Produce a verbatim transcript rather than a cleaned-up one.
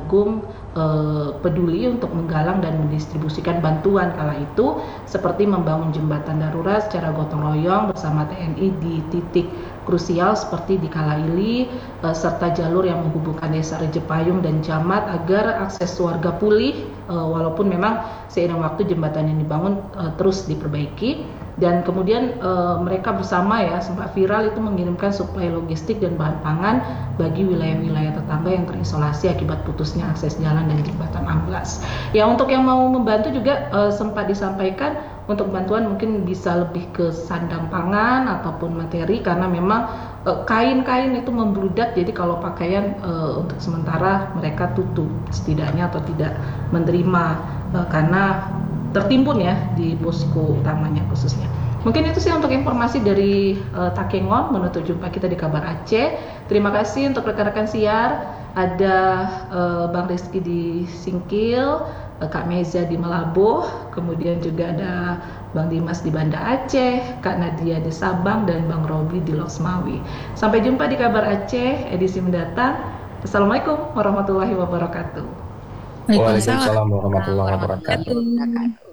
Agung eh, peduli untuk menggalang dan mendistribusikan bantuan kala itu, seperti membangun jembatan darurat secara gotong royong bersama T N I di titik krusial seperti di Kalaili, eh, serta jalur yang menghubungkan desa Rejepayung dan Jamat agar akses warga pulih, eh, walaupun memang seiring waktu jembatan yang dibangun eh, terus diperbaiki. Dan kemudian e, mereka bersama ya sempat viral itu mengirimkan suplai logistik dan bahan pangan bagi wilayah-wilayah tetangga yang terisolasi akibat putusnya akses jalan dan jembatan amblas. Ya, untuk yang mau membantu juga e, sempat disampaikan untuk bantuan mungkin bisa lebih ke sandang pangan ataupun materi, karena memang e, kain-kain itu membludak, jadi kalau pakaian e, untuk sementara mereka tutup setidaknya atau tidak menerima e, karena tertimbun ya di posko utamanya khususnya. Mungkin itu sih untuk informasi dari uh, Takengon. Menutup jumpa kita di Kabar Aceh. Terima kasih untuk rekan-rekan siar. Ada uh, Bang Rizky di Singkil, uh, Kak Meza di Melabuh, kemudian juga ada Bang Dimas di Banda Aceh, Kak Nadia di Sabang, dan Bang Robi di Loksmawi. Sampai jumpa di Kabar Aceh edisi mendatang. Assalamualaikum warahmatullahi wabarakatuh. Waalaikumsalam Waalaikumsalam warahmatullahi wabarakatuh. warahmatullahi wabarakatuh.